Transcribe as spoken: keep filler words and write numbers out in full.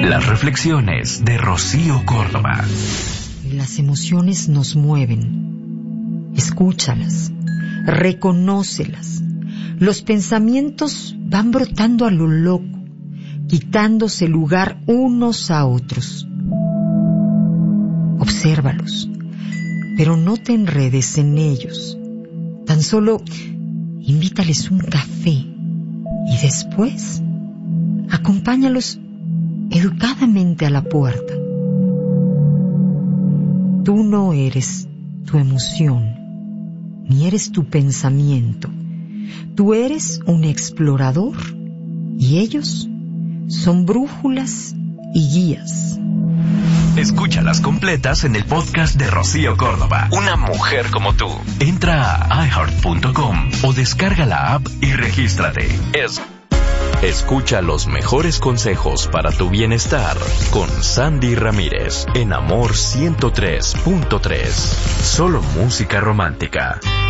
Las reflexiones de Rocío Córdoba. Las emociones nos mueven. Escúchalas, reconócelas. Los pensamientos van brotando a lo loco, quitándose lugar unos a otros. Obsérvalos, pero no te enredes en ellos. Tan solo invítales un café y después acompáñalos educadamente a la puerta. Tú no eres tu emoción, ni eres tu pensamiento. Tú eres un explorador y ellos son brújulas y guías. Escúchalas completas en el podcast de Rocío Córdoba. Una mujer como tú. Entra a i heart punto com o descarga la app y regístrate. Es... Escucha los mejores consejos para tu bienestar con Sandy Ramírez en Amor ciento tres punto tres. Solo música romántica.